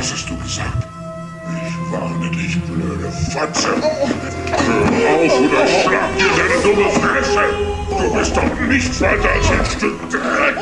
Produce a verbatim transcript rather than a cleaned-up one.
Was hast du gesagt? Ich warne dich, blöde Fotze. Hör auf oder schlag dir deine dumme Fresse. Du bist doch nichts weiter als ein Stück Dreck.